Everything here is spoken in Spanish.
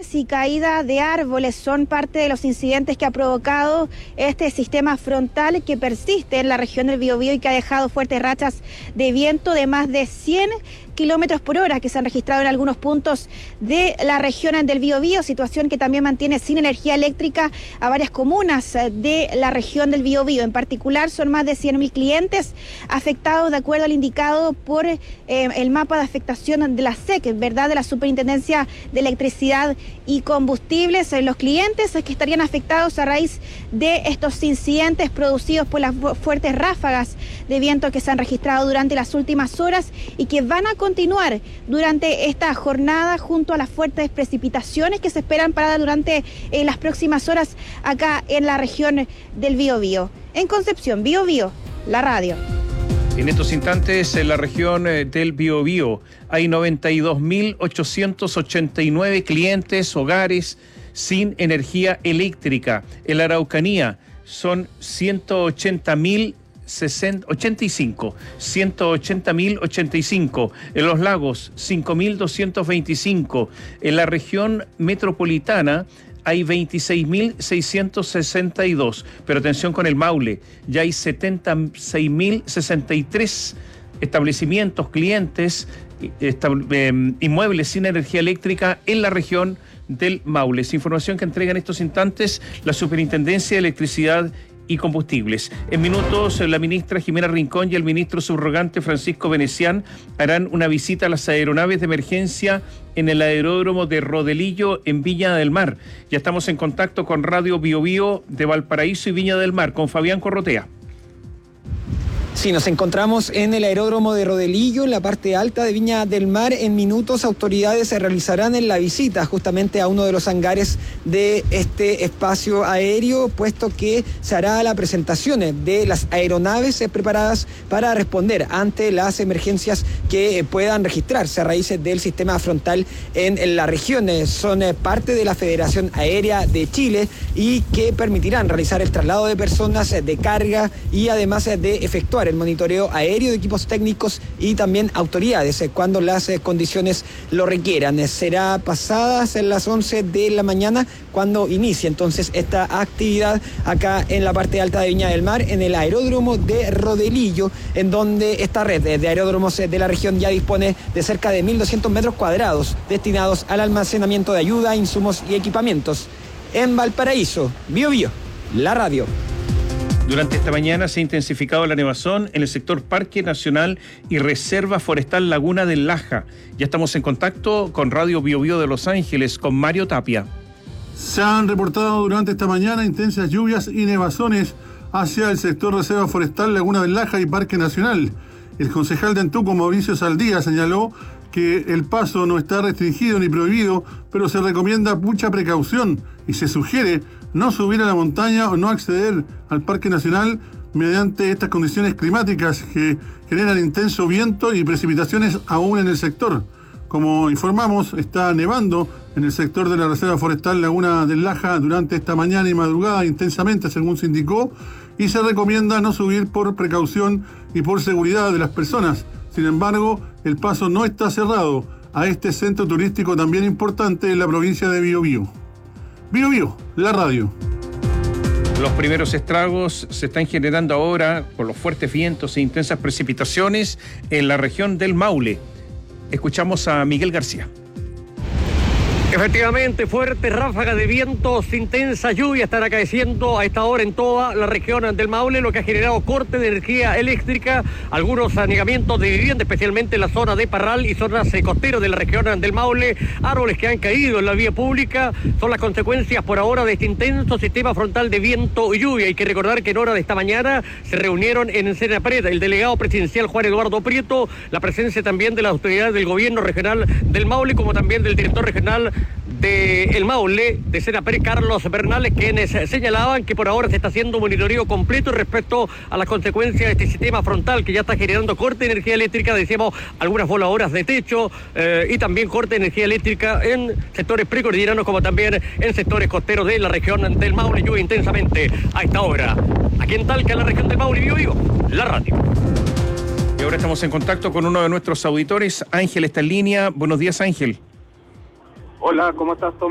derrumbes y caída de árboles son parte de los incidentes que ha provocado este sistema frontal que persiste en la región del Biobío y que ha dejado fuertes rachas de viento de más de 100 kilómetros por hora que se han registrado en algunos puntos de la región del Biobío, situación que también mantiene sin energía eléctrica a varias comunas de la región del Biobío. En particular, son más de 100.000 clientes afectados de acuerdo al indicado por el mapa de afectación de la SEC, ¿verdad?, de la Superintendencia de Electricidad y Combustibles. Los clientes que estarían afectados a raíz de estos incidentes producidos por las fuertes ráfagas de viento que se han registrado durante las últimas horas y que van a continuar durante esta jornada junto a las fuertes precipitaciones que se esperan para durante las próximas horas acá en la región del Biobío. En Concepción, Biobío, la radio. En estos instantes, en la región del Biobío, hay 92.889 clientes, hogares sin energía eléctrica. En la Araucanía son 180.085. En los lagos, 5.225. En la región metropolitana hay 26.662. Pero atención con el Maule, ya hay 76.063 establecimientos, clientes, inmuebles sin energía eléctrica en la región del Maule. Es información que entrega en estos instantes la Superintendencia de Electricidad y Combustibles. En minutos, la ministra Jimena Rincón y el ministro subrogante Francisco Venecián harán una visita a las aeronaves de emergencia en el aeródromo de Rodelillo en Viña del Mar. Ya estamos en contacto con Radio Biobío de Valparaíso y Viña del Mar, con Fabián Corrotea. Sí, nos encontramos en el aeródromo de Rodelillo, en la parte alta de Viña del Mar. En minutos, autoridades se realizarán en la visita justamente a uno de los hangares de este espacio aéreo, puesto que se hará la presentación de las aeronaves preparadas para responder ante las emergencias que puedan registrarse a raíz del sistema frontal en la región. Son parte de la Federación Aérea de Chile y que permitirán realizar el traslado de personas, de carga y además de efectuar el monitoreo aéreo de equipos técnicos y también autoridades cuando las condiciones lo requieran. Será pasadas en las 11 de la mañana cuando inicie entonces esta actividad acá en la parte alta de Viña del Mar, en el aeródromo de Rodelillo, en donde esta red de aeródromos de la región ya dispone de cerca de 1.200 metros cuadrados destinados al almacenamiento de ayuda, insumos y equipamientos. En Valparaíso, Biobío, la radio. Durante esta mañana se ha intensificado la nevazón en el sector Parque Nacional y Reserva Forestal Laguna del Laja. Ya estamos en contacto con Radio Biobío de Los Ángeles, con Mario Tapia. Se han reportado durante esta mañana intensas lluvias y nevazones hacia el sector Reserva Forestal Laguna del Laja y Parque Nacional. El concejal de Antuco, Mauricio Saldía, señaló que el paso no está restringido ni prohibido, pero se recomienda mucha precaución y se sugiere no subir a la montaña o no acceder al Parque Nacional mediante estas condiciones climáticas que generan intenso viento y precipitaciones aún en el sector. Como informamos, está nevando en el sector de la Reserva Forestal Laguna del Laja durante esta mañana y madrugada intensamente, según se indicó, y se recomienda no subir por precaución y por seguridad de las personas. Sin embargo, el paso no está cerrado a este centro turístico también importante en la provincia de Biobío. Biobío, la radio. Los primeros estragos se están generando ahora por los fuertes vientos e intensas precipitaciones en la región del Maule. Escuchamos a Miguel García. Efectivamente, fuertes ráfagas de vientos, intensa lluvia están acaeciendo a esta hora en toda la región del Maule, lo que ha generado corte de energía eléctrica, algunos anegamientos de vivienda, especialmente en la zona de Parral y zonas costeras de la región del Maule, árboles que han caído en la vía pública, son las consecuencias por ahora de este intenso sistema frontal de viento y lluvia. Hay que recordar que en hora de esta mañana se reunieron en Senapred el delegado presidencial Juan Eduardo Prieto, la presencia también de las autoridades del gobierno regional del Maule, como también del director regional de El Maule, de Senapred, Carlos Bernales, quienes señalaban que por ahora se está haciendo un monitoreo completo respecto a las consecuencias de este sistema frontal que ya está generando corte de energía eléctrica, decíamos, algunas voladoras de techo y también corte de energía eléctrica en sectores precordilleranos como también en sectores costeros de la región del Maule. Llueve intensamente a esta hora. Aquí en Talca, en la región del Maule, Biobío, la radio. Y ahora estamos en contacto con uno de nuestros auditores. Ángel está en línea. Buenos días, Ángel. Hola, ¿cómo estás, Tomás?